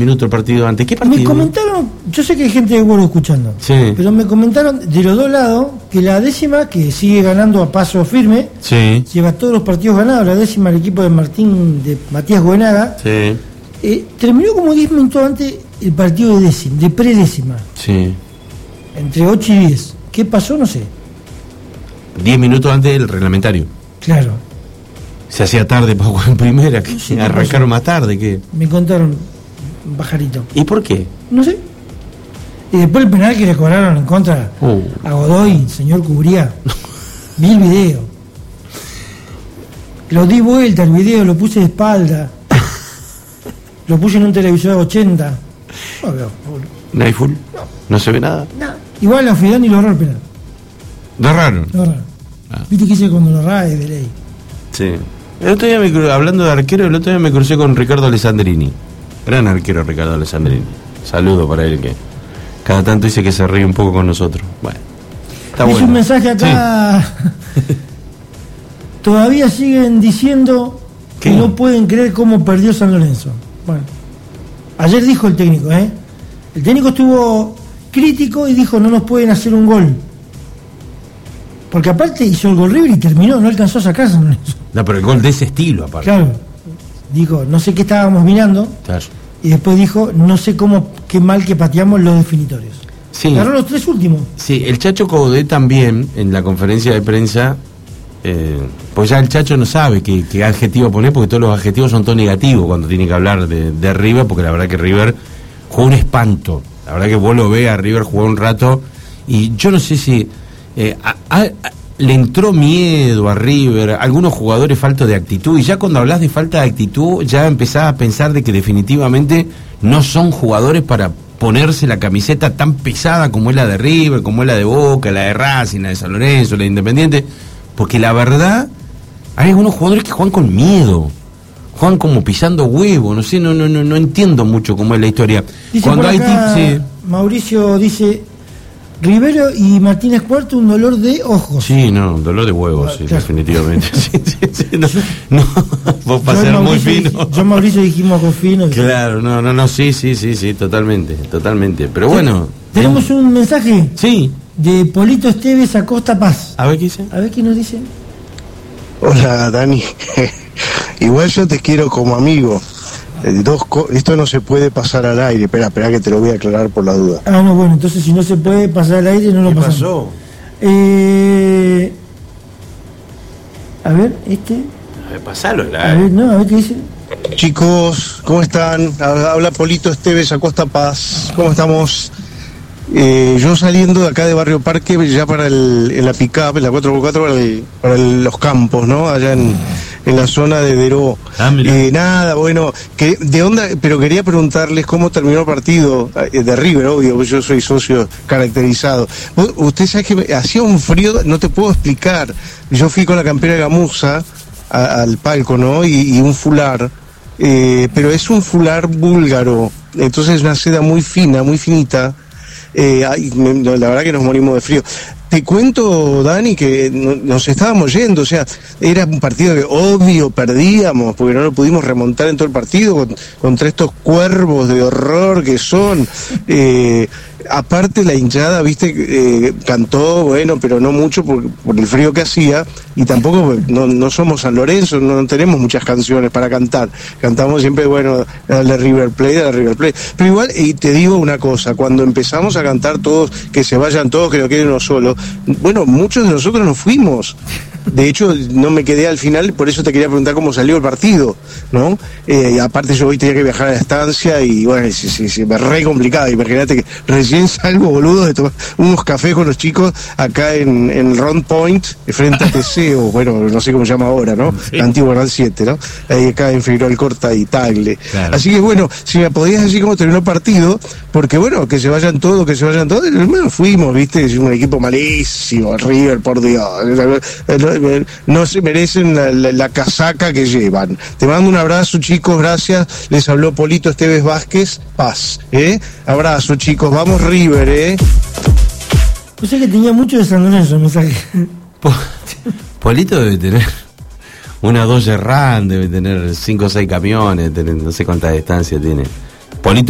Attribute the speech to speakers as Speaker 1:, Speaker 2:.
Speaker 1: minutos el partido antes. ¿Qué partido?
Speaker 2: Me comentaron, yo sé que hay gente de Huelva escuchando,
Speaker 1: Sí.
Speaker 2: pero me comentaron de los dos lados que la décima, que sigue ganando a paso firme,
Speaker 1: Sí.
Speaker 2: lleva todos los partidos ganados, la décima el equipo de Matías Goenaga,
Speaker 1: Sí.
Speaker 2: terminó como 10 minutos antes el partido de predécima,
Speaker 1: Sí.
Speaker 2: entre 8 y 10. ¿Qué pasó? No sé.
Speaker 1: 10 minutos antes del reglamentario.
Speaker 2: Claro.
Speaker 1: Se hacía tarde para jugar en primera, que
Speaker 2: Sí,
Speaker 1: arrancaron más tarde. ¿Qué?
Speaker 2: Me contaron un pajarito.
Speaker 1: ¿Y por qué?
Speaker 2: No sé. Y después el penal que le cobraron en contra a Godoy, señor Cubría. Vi el video. Lo di vuelta el video, lo puse de espalda. Lo puse en un televisor 80. No veo.
Speaker 1: ¿No hay full? ¿No se ve nada?
Speaker 2: No. Igual a Fidani lo erró el penal.
Speaker 1: ¿No raro?
Speaker 2: Lo erró.
Speaker 1: Ah.
Speaker 2: Viste que dice cuando lo erra es de ley.
Speaker 1: Sí. El otro día, hablando de arquero, el otro día me crucé con Ricardo Alessandrini. Gran arquero Ricardo Alessandrini. Saludo para él, que cada tanto dice que se ríe un poco con nosotros. Bueno, está
Speaker 2: Hice
Speaker 1: bueno.
Speaker 2: un mensaje acá. Sí. Todavía siguen diciendo que
Speaker 1: ¿Qué?
Speaker 2: no pueden creer cómo perdió San Lorenzo. Bueno, ayer dijo el técnico, El técnico estuvo crítico y dijo no nos pueden hacer un gol. Porque aparte hizo el gol River y terminó, no alcanzó a sacar San Lorenzo.
Speaker 1: No, pero el gol de ese estilo, aparte.
Speaker 2: Claro, dijo, no sé qué estábamos mirando,
Speaker 1: Claro.
Speaker 2: y después dijo, no sé qué mal que pateamos los definitorios.
Speaker 1: Sí.
Speaker 2: Agarró los 3 últimos.
Speaker 1: Sí, el Chacho Coudet también, en la conferencia de prensa, pues ya el Chacho no sabe qué adjetivo poner, porque todos los adjetivos son todo negativos cuando tiene que hablar de River, porque la verdad que River jugó un espanto. La verdad que vos lo ves a River jugar un rato, y yo no sé si le entró miedo a River, algunos jugadores faltos de actitud, y ya cuando hablas de falta de actitud, ya empezás a pensar de que definitivamente no son jugadores para ponerse la camiseta tan pesada como es la de River, como es la de Boca, la de Racing, la de San Lorenzo, la de Independiente, porque la verdad hay algunos jugadores que juegan con miedo, juegan como pisando huevo, no sé, no entiendo mucho cómo es la historia.
Speaker 2: Dice
Speaker 1: Cuando
Speaker 2: por
Speaker 1: hay
Speaker 2: acá,
Speaker 1: sí.
Speaker 2: Mauricio dice, Rivero y Martínez Cuarto un dolor de ojos.
Speaker 1: Sí, no, dolor de huevos, sí,
Speaker 2: claro.
Speaker 1: definitivamente. Sí, no, vos para ser muy fino.
Speaker 2: Yo Mauricio dijimos con fino.
Speaker 1: Claro, no, sí, totalmente. Pero bueno.
Speaker 2: Tenemos un mensaje
Speaker 1: Sí.
Speaker 2: de Polito Esteves Acosta Paz.
Speaker 1: A ver qué dice.
Speaker 2: A ver qué nos dice.
Speaker 3: Hola, Dani. Igual yo te quiero como amigo. Esto no se puede pasar al aire. Espera que te lo voy a aclarar por la duda.
Speaker 2: Ah, no, bueno, entonces si no se puede pasar al aire, no lo pasamos.
Speaker 1: ¿Qué pasó?
Speaker 2: A ver,
Speaker 1: A ver, pasalo,
Speaker 2: a ver qué dice.
Speaker 3: Chicos, ¿cómo están? Habla Polito Esteves Acosta Paz. ¿Cómo estamos? Yo saliendo de acá de Barrio Parque, ya en la pick-up, en la 4x4, para los campos, ¿no? Allá en la zona de Deró. Nada, bueno, de onda, pero quería preguntarles cómo terminó el partido de River, obvio, yo soy socio caracterizado. Usted sabe que hacía un frío, no te puedo explicar. Yo fui con la campera de gamuza al palco, ¿no? Y un fular, pero es un fular búlgaro, entonces es una seda muy fina, muy finita. La verdad que nos morimos de frío. Te cuento, Dani, que nos estábamos yendo, o sea, era un partido que obvio perdíamos, porque no lo pudimos remontar en todo el partido contra estos cuervos de horror que son. Aparte la hinchada, viste, cantó, bueno, pero no mucho por el frío que hacía, y tampoco, no somos San Lorenzo, no tenemos muchas canciones para cantar. Cantamos siempre, bueno, la River Plate. Pero igual, y te digo una cosa, cuando empezamos a cantar todos, que se vayan todos, que no quede uno solo, bueno, muchos de nosotros nos fuimos. De hecho, no me quedé al final, por eso te quería preguntar cómo salió el partido, ¿no? Y aparte yo hoy tenía que viajar a la estancia y bueno, me re complicado. Imagínate que recién salgo, boludo, de tomar unos cafés con los chicos acá en Round Point, frente a TC, o bueno, no sé cómo se llama ahora, ¿no? Sí. Antiguo Canal 7, ¿no? Ahí acá en Figueroa Corta y Tagle. Claro. Así que bueno, si me podías decir cómo terminó el partido, porque bueno, que se vayan todos, bueno, fuimos, viste, es un equipo malísimo, River, por Dios. No se merecen la casaca que llevan. Te mando un abrazo, chicos, gracias. Les habló Polito Esteves Vázquez Paz, abrazo, chicos, vamos River,
Speaker 2: O sea que tenía mucho de San Lorenzo el mensaje.
Speaker 1: Polito debe tener una Dodge Ram, debe tener 5 o 6 camiones, no sé cuánta distancia tiene. Polito